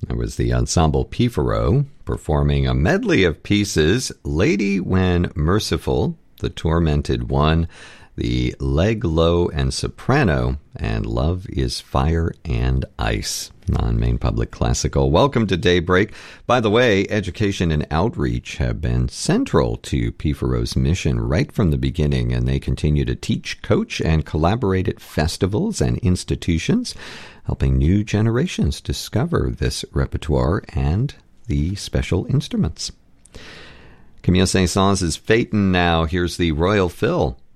It was the Ensemble Pifaro performing a medley of pieces: Lady When Merciful, The Tormented One, The Leg Low and Soprano, and Love is Fire and Ice. On Maine Public Classical. Welcome to Daybreak. By the way, education and outreach have been central to Pifaro's mission right from the beginning, and they continue to teach, coach, and collaborate at festivals and institutions, helping new generations discover this repertoire and the special instruments. Camille Saint-Saëns' Phaeton now. Here's the Royal Phil.